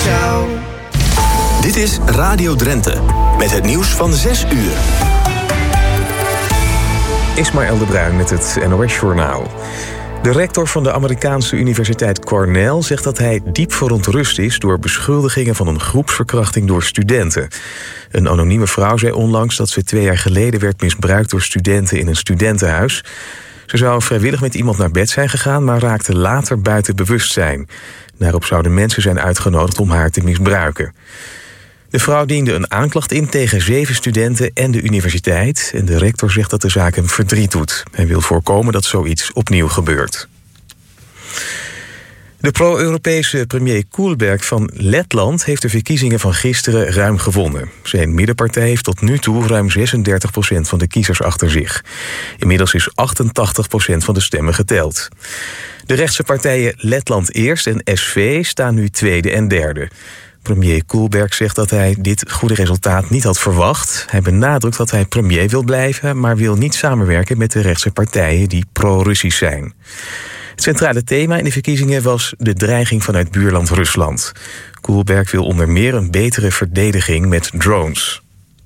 jou. Dit is Radio Drenthe, met het nieuws van 6 uur. Ismaël de Bruin met het NOS-journaal. De rector van de Amerikaanse universiteit Cornell zegt dat hij diep verontrust is door beschuldigingen van een groepsverkrachting door studenten. Een anonieme vrouw zei onlangs dat ze 2 jaar geleden werd misbruikt door studenten in een studentenhuis. Ze zou vrijwillig met iemand naar bed zijn gegaan, maar raakte later buiten bewustzijn. Daarop zouden mensen zijn uitgenodigd om haar te misbruiken. De vrouw diende een aanklacht in tegen 7 studenten en de universiteit. En de rector zegt dat de zaak hem verdriet doet. Hij wil voorkomen dat zoiets opnieuw gebeurt. De pro-Europese premier Kullberg van Letland heeft de verkiezingen van gisteren ruim gewonnen. Zijn middenpartij heeft tot nu toe ruim 36% van de kiezers achter zich. Inmiddels is 88% van de stemmen geteld. De rechtse partijen Letland Eerst en SV staan nu tweede en derde. Premier Kullberg zegt dat hij dit goede resultaat niet had verwacht. Hij benadrukt dat hij premier wil blijven, maar wil niet samenwerken met de rechtse partijen die pro-Russisch zijn. Het centrale thema in de verkiezingen was de dreiging vanuit buurland Rusland. Kullberg wil onder meer een betere verdediging met drones.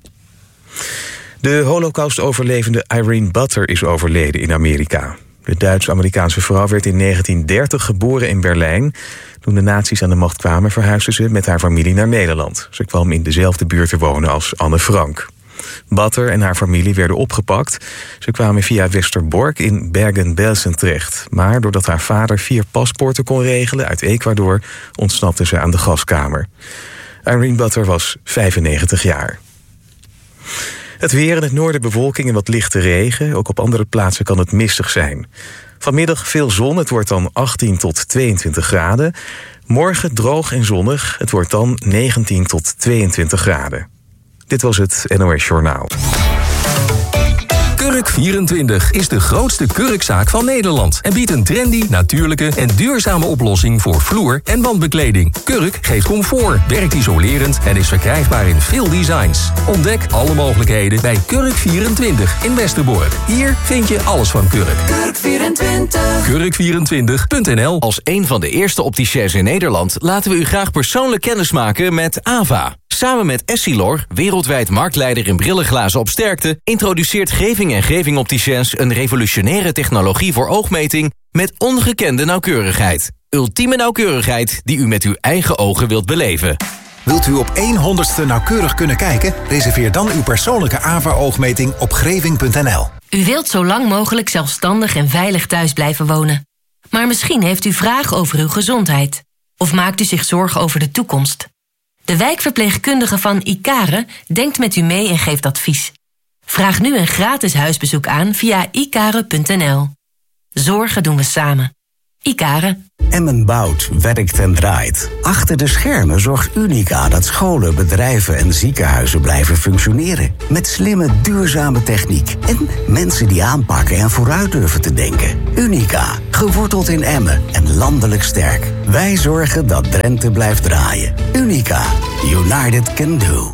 De Holocaust-overlevende Irene Butter is overleden in Amerika. De Duits-Amerikaanse vrouw werd in 1930 geboren in Berlijn. Toen de nazi's aan de macht kwamen, verhuisde ze met haar familie naar Nederland. Ze kwam in dezelfde buurt te wonen als Anne Frank. Butter en haar familie werden opgepakt. Ze kwamen via Westerbork in Bergen-Belsen terecht. Maar doordat haar vader 4 paspoorten kon regelen uit Ecuador, ontsnapte ze aan de gaskamer. Irene Butter was 95 jaar. Het weer in het noorden bewolking en wat lichte regen. Ook op andere plaatsen kan het mistig zijn. Vanmiddag veel zon, het wordt dan 18 tot 22 graden. Morgen droog en zonnig, het wordt dan 19 tot 22 graden. Dit was het NOS Journaal. Kurk24 is de grootste kurkzaak van Nederland en biedt een trendy, natuurlijke en duurzame oplossing voor vloer- en wandbekleding. Kurk geeft comfort, werkt isolerend en is verkrijgbaar in veel designs. Ontdek alle mogelijkheden bij Kurk24 in Westerbork. Hier vind je alles van Kurk. Kurk24. Kurk24.nl. Als een van de eerste opticiens in Nederland laten we u graag persoonlijk kennismaken met AVA. Samen met Essilor, wereldwijd marktleider in brillenglazen op sterkte, introduceert Geving en Geving Opticiens een revolutionaire technologie voor oogmeting met ongekende nauwkeurigheid. Ultieme nauwkeurigheid die u met uw eigen ogen wilt beleven. Wilt u op 1/100ste nauwkeurig kunnen kijken? Reserveer dan uw persoonlijke AVA-oogmeting op greving.nl. U wilt zo lang mogelijk zelfstandig en veilig thuis blijven wonen. Maar misschien heeft u vragen over uw gezondheid. Of maakt u zich zorgen over de toekomst. De wijkverpleegkundige van Icare denkt met u mee en geeft advies. Vraag nu een gratis huisbezoek aan via icare.nl. Zorgen doen we samen. Icare. Emmen bouwt, werkt en draait. Achter de schermen zorgt Unica dat scholen, bedrijven en ziekenhuizen blijven functioneren. Met slimme, duurzame techniek. En mensen die aanpakken en vooruit durven te denken. Unica, geworteld in Emmen en landelijk sterk. Wij zorgen dat Drenthe blijft draaien. Unica, United can do.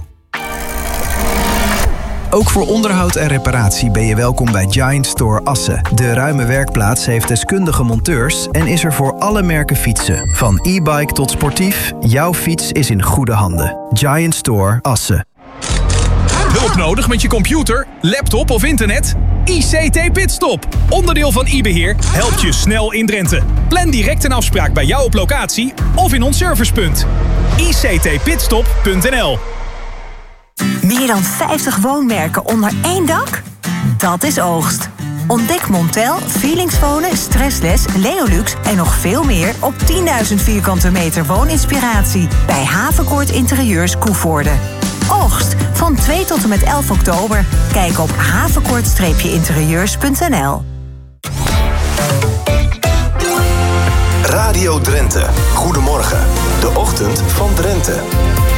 Ook voor onderhoud en reparatie ben je welkom bij Giant Store Assen. De ruime werkplaats heeft deskundige monteurs en is er voor alle merken fietsen. Van e-bike tot sportief, jouw fiets is in goede handen. Giant Store Assen. Hulp nodig met je computer, laptop of internet? ICT Pitstop, onderdeel van iBeheer, helpt je snel in Drenthe. Plan direct een afspraak bij jou op locatie of in ons servicepunt. ictpitstop.nl. Meer dan 50 woonmerken onder één dak? Dat is oogst. Ontdek Montel, Feelings Wonen, Stressless, Leolux en nog veel meer op 10.000 vierkante meter wooninspiratie bij Havenkoort Interieurs Koevoorde. Oogst van 2 tot en met 11 oktober. Kijk op havenkoort-interieurs.nl. Radio Drenthe. Goedemorgen. De ochtend van Drenthe.